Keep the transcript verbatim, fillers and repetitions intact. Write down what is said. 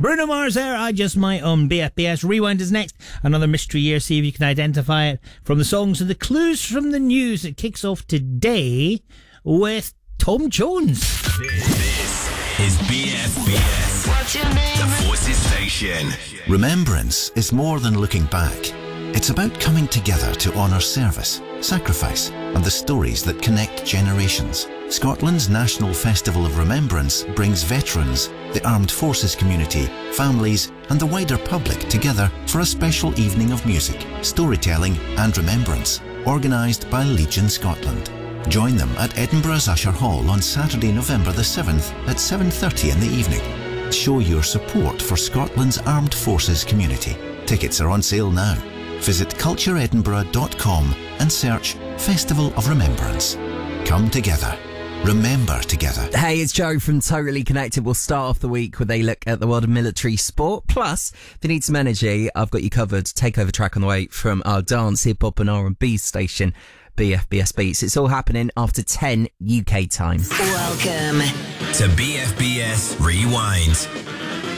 Bruno Mars there, I Just Might on B F B S. Rewind is next. Another mystery year. See if you can identify it from the songs and the clues from the news. It kicks off today with Tom Jones. This is B F B S. What's your name? The Forces Station. Remembrance is more than looking back. It's about coming together to honour service, sacrifice, and the stories that connect generations. Scotland's National Festival of Remembrance brings veterans, the armed forces community, families, and the wider public together for a special evening of music, storytelling, and remembrance, organised by Legion Scotland. Join them at Edinburgh's Usher Hall on Saturday, November the seventh at seven thirty in the evening. Show your support for Scotland's armed forces community. Tickets are on sale now. Visit culture edinburgh dot com and search Festival of Remembrance. Come together. Remember together. Hey, it's Joe from Totally Connected. We'll start off the week with a look at the world of military sport. Plus, if you need some energy, I've got you covered. Takeover track on the way from our dance, hip hop and R and B station, B F B S Beats. It's all happening after ten U K time. Welcome to B F B S Rewind.